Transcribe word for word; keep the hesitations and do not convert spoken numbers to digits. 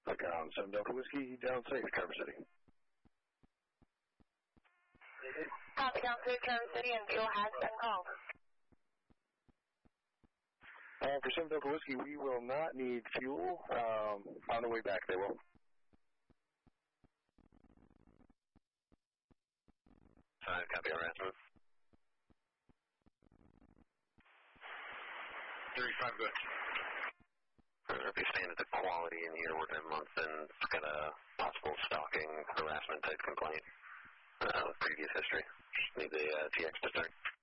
Look on seven Delta Whiskey, down safe, Traverse City. Copy, down safe, Traverse City, and fuel has been called. Uh, for seven Delta Whiskey, we will not need fuel. Um, on the way back, they will. Uh, copy, Erasmus. thirty-five, good. Uh, if you stand at the quality in here, we're ten months in, it's got a possible stalking harassment type complaint uh, with previous history. Just need the uh, T X to start.